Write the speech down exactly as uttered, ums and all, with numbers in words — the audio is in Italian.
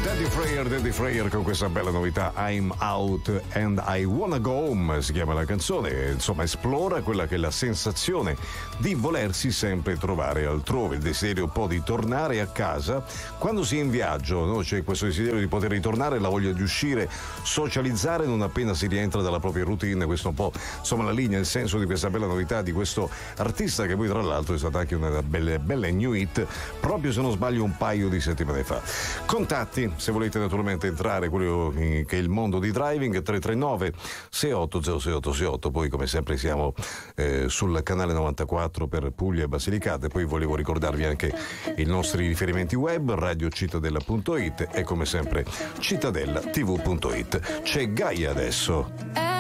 Daddy Fryer, Daddy Fryer con questa bella novità I'm Out and I Wanna Go Home si chiama la canzone. Insomma, esplora quella che è la sensazione di volersi sempre trovare altrove, il desiderio un po' di tornare a casa quando si è in viaggio, no? C'è questo desiderio di poter ritornare, la voglia di uscire, socializzare non appena si rientra dalla propria routine. Questo un po', insomma, la linea, il senso di questa bella novità di questo artista, che poi tra l'altro è stata anche una belle, belle new hit proprio, se non sbaglio, un paio di settimane fa. Contatti, se volete naturalmente entrare quello che è il mondo di driving, tre tre nove sei otto zero sei otto sei otto. Poi come sempre siamo eh, sul canale novantaquattro per Puglia e Basilicata. Poi volevo ricordarvi anche i nostri riferimenti web, radio cittadella punto it e come sempre cittadella tv punto it. C'è Gaia adesso.